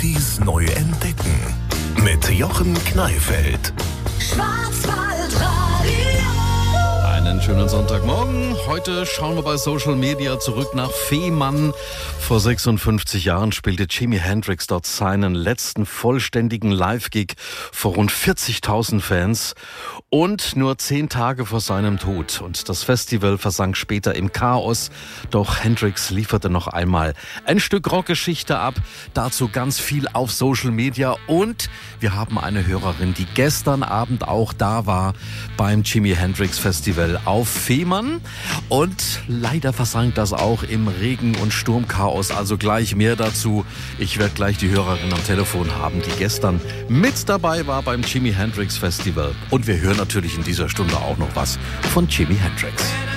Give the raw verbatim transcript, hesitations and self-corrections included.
Oldies neu entdecken. Mit Jochen Kneifeld. Einen schönen Sonntagmorgen. Heute schauen wir bei Social Media zurück nach Fehmarn. Vor sechsundfünfzig Jahren spielte Jimi Hendrix dort seinen letzten vollständigen Live-Gig vor rund vierzigtausend Fans und nur zehn Tage vor seinem Tod. Und das Festival versank später im Chaos. Doch Hendrix lieferte noch einmal ein Stück Rockgeschichte ab. Dazu ganz viel auf Social Media. Und wir haben eine Hörerin, die gestern Abend auch da war beim Jimi Hendrix Festival auf Fehmarn. Und leider versank das auch im Regen- und Sturmchaos. Also gleich mehr dazu. Ich werde gleich die Hörerin am Telefon haben, die gestern mit dabei war beim Jimi Hendrix Festival. Und wir hören natürlich in dieser Stunde auch noch was von Jimi Hendrix.